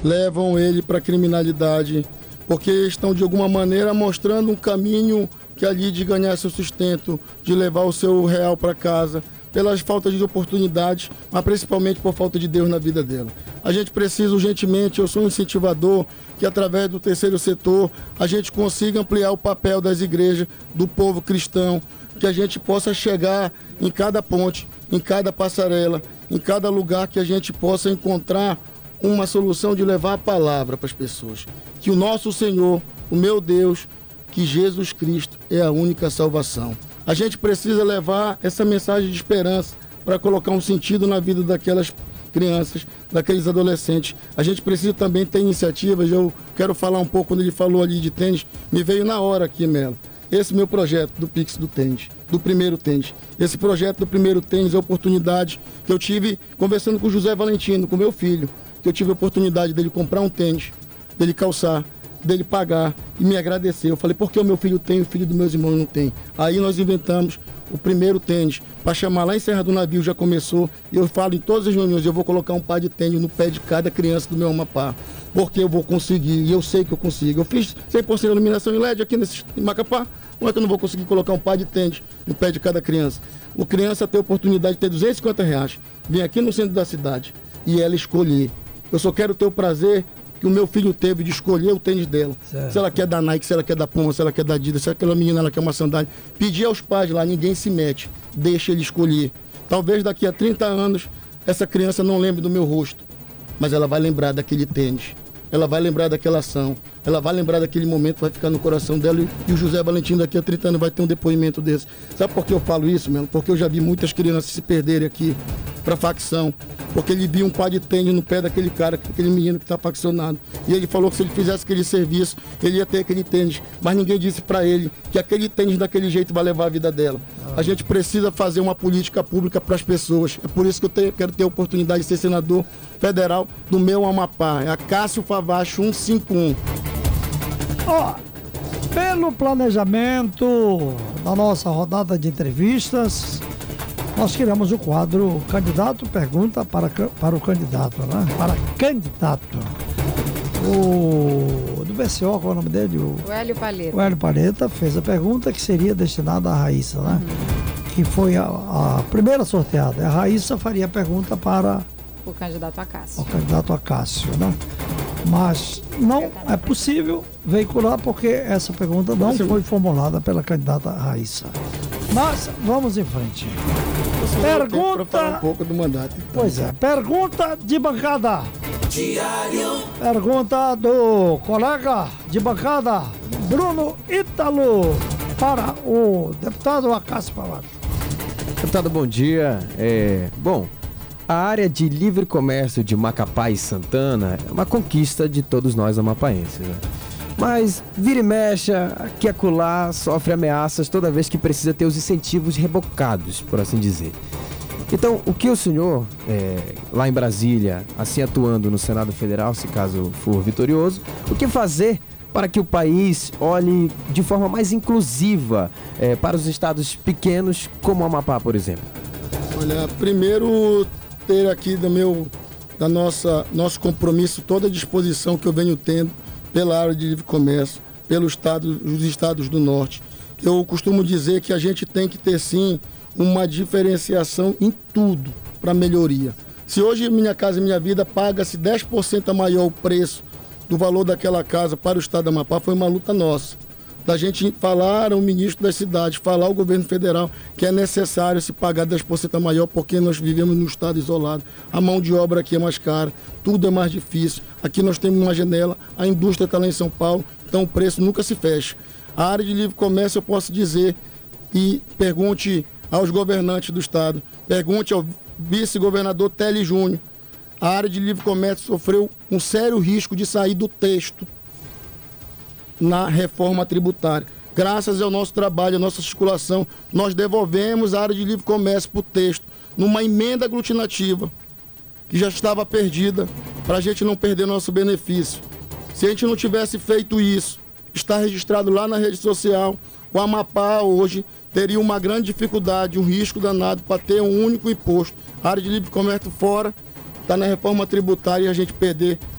levam ele para a criminalidade, porque estão de alguma maneira mostrando um caminho que ali de ganhar seu sustento, de levar o seu real para casa, pelas faltas de oportunidades, mas principalmente por falta de Deus na vida dela. A gente precisa urgentemente, eu sou um incentivador, que através do terceiro setor a gente consiga ampliar o papel das igrejas, do povo cristão, que a gente possa chegar em cada ponte, em cada passarela, em cada lugar que a gente possa encontrar uma solução de levar a palavra para as pessoas. Que o nosso Senhor, o meu Deus, que Jesus Cristo é a única salvação. A gente precisa levar essa mensagem de esperança para colocar um sentido na vida daquelas crianças, daqueles adolescentes. A gente precisa também ter iniciativas. Eu quero falar um pouco, quando ele falou ali de tênis, me veio na hora aqui, Melo. Esse meu projeto do Pix do tênis, do primeiro tênis. Esse projeto do primeiro tênis é a oportunidade que eu tive conversando com o José Valentino, com meu filho, que eu tive a oportunidade dele comprar um tênis, dele calçar, dele pagar e me agradecer. Eu falei, porque o meu filho tem, o filho dos meus irmãos não tem. Aí nós inventamos o primeiro tênis, para chamar lá em Serra do Navio, já começou. Eu falo em todas as reuniões, eu vou colocar um par de tênis no pé de cada criança do meu Amapá, porque eu vou conseguir, e eu sei que eu consigo. Eu fiz 100% de iluminação em LED aqui em Macapá, como é que eu não vou conseguir colocar um par de tênis no pé de cada criança? O criança tem a oportunidade de ter R$250, vir aqui no centro da cidade e ela escolher. Eu só quero ter o prazer que o meu filho teve de escolher o tênis dela. Certo. Se ela quer da Nike, se ela quer da Puma, se ela quer da Adidas, se aquela menina ela quer uma sandália. Pedir aos pais lá, ninguém se mete, deixa ele escolher. Talvez daqui a 30 anos essa criança não lembre do meu rosto, mas ela vai lembrar daquele tênis, ela vai lembrar daquela ação, ela vai lembrar daquele momento, vai ficar no coração dela, e o José Valentino daqui a 30 anos vai ter um depoimento desse. Sabe por que eu falo isso, mesmo? Porque eu já vi muitas crianças se perderem aqui para facção, porque ele viu um par de tênis no pé daquele cara, aquele menino que está faccionado. E ele falou que se ele fizesse aquele serviço, ele ia ter aquele tênis. Mas ninguém disse para ele que aquele tênis daquele jeito vai levar a vida dela. A gente precisa fazer uma política pública para as pessoas. É por isso que eu quero ter a oportunidade de ser senador federal do meu Amapá. É a Cássio Favacho 151. Pelo planejamento da nossa rodada de entrevistas, nós criamos o quadro Candidato Pergunta para o Candidato, né? Para candidato. O do BCO, qual é o nome dele? O Hélio Paleta. O Hélio Paleta fez a pergunta que seria destinada à Raíssa, né? Que foi a primeira sorteada. A Raíssa faria a pergunta para o candidato Acácio. O candidato Acácio, né? Mas não é possível veicular porque essa pergunta não foi formulada pela candidata Raíssa. Mas vamos em frente. Pergunta. Falar um pouco do mandato. Então. Pois é. Pergunta de bancada. Diário. Pergunta do colega de bancada Bruno Ítalo para o deputado Acácio Favacho. Deputado, bom dia. Bom, a área de livre comércio de Macapá e Santana é uma conquista de todos nós amapaenses, né? Mas vira e mexe, aqui e acolá, sofre ameaças toda vez que precisa ter os incentivos rebocados, por assim dizer. Então, o que o senhor, lá em Brasília, assim atuando no Senado Federal, se caso for vitorioso, o que fazer para que o país olhe de forma mais inclusiva para os estados pequenos, como o Amapá, por exemplo? Olha, primeiro ter aqui nosso compromisso, toda a disposição que eu venho tendo pela área de livre comércio, os estados do norte. Eu costumo dizer que a gente tem que ter sim uma diferenciação em tudo para melhoria. Se hoje Minha Casa Minha Vida paga-se 10% a maior o preço do valor daquela casa para o estado do Amapá, foi uma luta nossa. Da gente falar ao ministro das cidades, falar ao governo federal que é necessário se pagar 10% a maior, porque nós vivemos num estado isolado. A mão de obra aqui é mais cara, tudo é mais difícil. Aqui nós temos uma janela, a indústria está lá em São Paulo, então o preço nunca se fecha. A área de livre comércio, eu posso dizer, e pergunte aos governantes do estado, pergunte ao vice-governador Télio Júnior, a área de livre comércio sofreu um sério risco de sair do texto na reforma tributária. Graças ao nosso trabalho, à nossa articulação, nós devolvemos a área de livre comércio para o texto, numa emenda aglutinativa, que já estava perdida, para a gente não perder nosso benefício. Se a gente não tivesse feito isso, está registrado lá na rede social, o Amapá hoje teria uma grande dificuldade, um risco danado para ter um único imposto. A área de livre comércio fora, está na reforma tributária e a gente perder